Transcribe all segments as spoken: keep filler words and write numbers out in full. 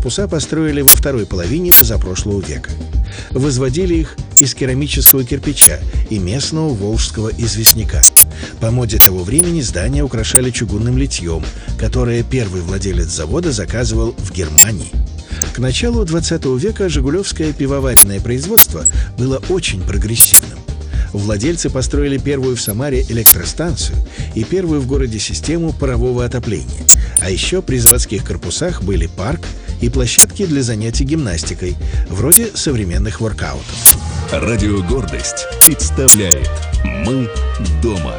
корпуса построили во второй половине позапрошлого века. Возводили их из керамического кирпича и местного волжского известняка. По моде того времени здания украшали чугунным литьем, которое первый владелец завода заказывал в Германии. К началу двадцатого века жигулевское пивоваренное производство было очень прогрессивным. Владельцы построили первую в Самаре электростанцию и первую в городе систему парового отопления. А еще при заводских корпусах были парк и площадки для занятий гимнастикой, вроде современных воркаутов. Радио «Гордость» представляет «Мы дома».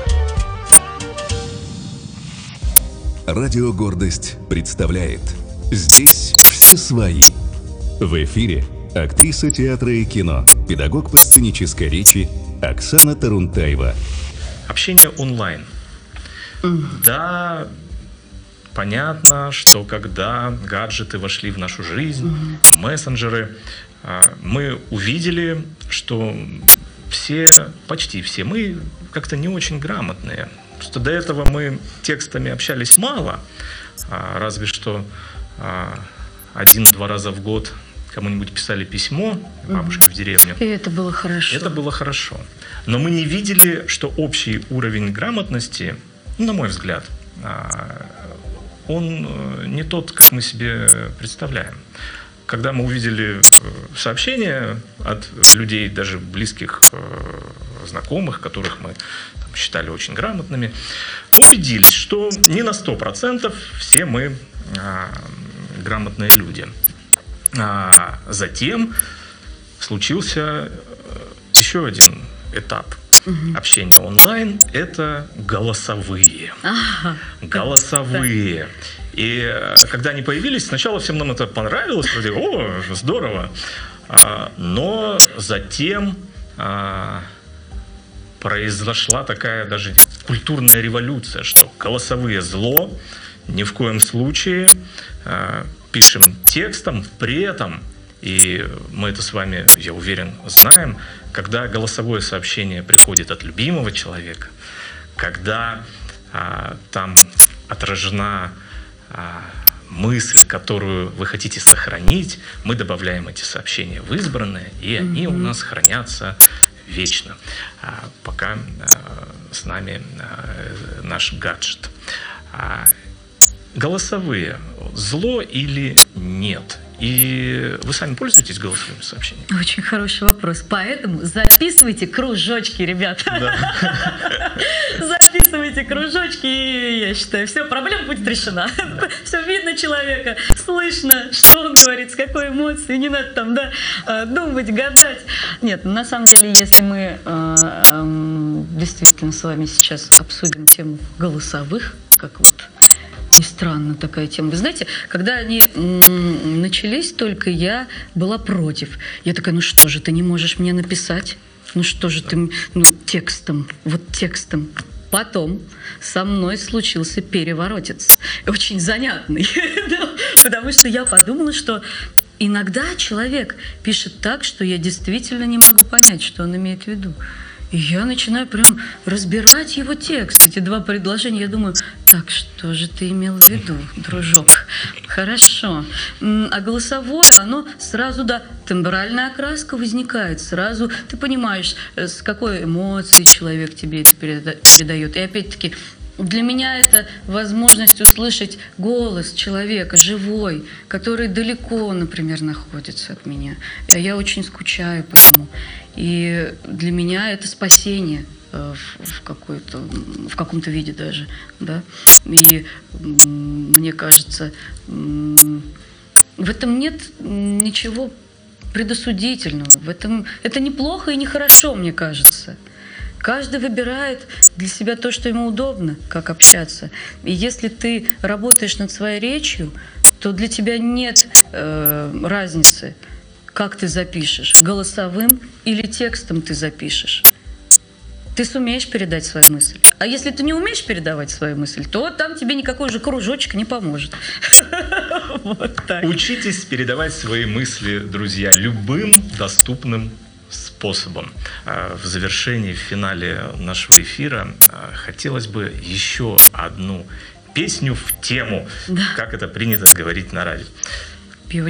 Радио «Гордость» представляет «Здесь все свои». В эфире актриса театра и кино, педагог по сценической речи Оксана Тарунтаева. Общение онлайн. Mm. Да, понятно, что когда гаджеты вошли в нашу жизнь, mm. мессенджеры, мы увидели, что все, почти все мы как-то не очень грамотные. Что до этого мы текстами общались мало, разве что один-два раза в год кому-нибудь писали письмо, бабушке в деревню. И это было хорошо. Это было хорошо. Но мы не видели, что общий уровень грамотности, на мой взгляд, он не тот, как мы себе представляем. Когда мы увидели сообщения от людей, даже близких знакомых, которых мы там считали очень грамотными, мы убедились, что не на сто процентов все мы грамотные люди. А затем случился еще один этап угу. общения онлайн – это голосовые. Ага. Голосовые. И когда они появились, сначала всем нам это понравилось, вроде «О, здорово!», но затем произошла такая даже культурная революция, что голосовые зло, ни в коем случае, пишем текстом, при этом, и мы это с вами, я уверен, знаем, когда голосовое сообщение приходит от любимого человека, когда а, там отражена а, мысль, которую вы хотите сохранить, мы добавляем эти сообщения в избранное, и они mm-hmm. у нас хранятся вечно, а, пока а, с нами а, наш гаджет. А, Голосовые. Зло или нет? И вы сами пользуетесь голосовыми сообщениями? Очень хороший вопрос. Поэтому записывайте кружочки, ребята. Записывайте кружочки, и я считаю, все, проблема будет решена. Все видно человека, слышно, что он говорит, с какой эмоцией. Не надо там, да, думать, гадать. Нет, на самом деле, если мы действительно с вами сейчас обсудим тему голосовых, как вот не странно такая тема. Вы знаете, когда они м- начались только, я была против. Я такая, ну что же, ты не можешь мне написать? Ну что же ты, ну текстом, вот текстом. Потом со мной случился переворотец. Очень занятный. Потому что я подумала, что иногда человек пишет так, что я действительно не могу понять, что он имеет в виду. И я начинаю прям разбирать его текст. Эти два предложения, я думаю, так, что же ты имел в виду, дружок? Хорошо. А голосовое, оно сразу, да, тембральная окраска возникает. Сразу ты понимаешь, с какой эмоцией человек тебе это передает. И опять-таки, для меня это возможность услышать голос человека, живой, который далеко, например, находится от меня. А я очень скучаю по нему. И для меня это спасение в, в, какой-то, в каком-то виде даже. Да? И мне кажется, в этом нет ничего предосудительного. В этом, это неплохо и нехорошо, мне кажется. Каждый выбирает для себя то, что ему удобно, как общаться. И если ты работаешь над своей речью, то для тебя нет э, разницы, как ты запишешь, голосовым или текстом ты запишешь. Ты сумеешь передать свою мысль. А если ты не умеешь передавать свою мысль, то там тебе никакой же кружочек не поможет. Вот так. Учитесь передавать свои мысли, друзья, любым доступным способом. В завершении, в финале нашего эфира хотелось бы еще одну песню в тему, да. Как это принято говорить на радио.